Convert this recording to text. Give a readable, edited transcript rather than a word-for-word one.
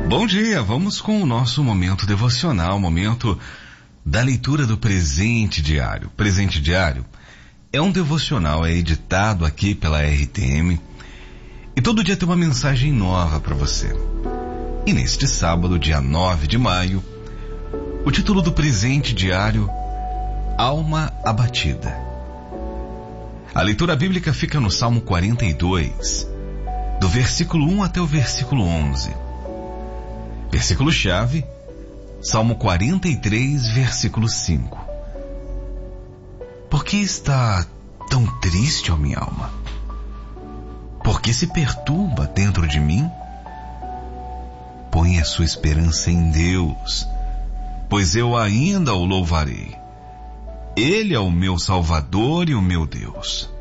Bom dia, vamos com o nosso momento devocional, momento da leitura do Presente Diário. Presente Diário é um devocional, é editado aqui pela RTM e todo dia tem uma mensagem nova para você. E neste sábado, dia 9 de maio, o título do Presente Diário, Alma Abatida. A leitura bíblica fica no Salmo 42, do versículo 1 até o versículo 11. Versículo-chave, Salmo 43, versículo 5. Por que está tão triste, ó minha alma? Por que se perturba dentro de mim? Põe a sua esperança em Deus, pois eu ainda o louvarei. Ele é o meu Salvador e o meu Deus.